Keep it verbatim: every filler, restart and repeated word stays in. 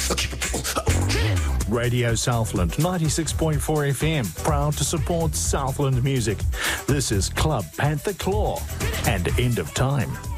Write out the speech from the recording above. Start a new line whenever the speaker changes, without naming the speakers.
Radio Southland, ninety-six point four F M, proud to support Southland music. This is Club Panther Claw and End of Time.